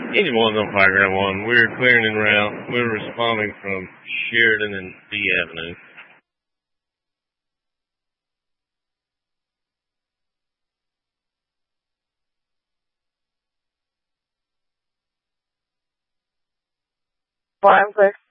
Engine 1's on fire, Ground 1. We're clearing en route. We're responding from Sheridan and D Avenue. Fire, I'm clear.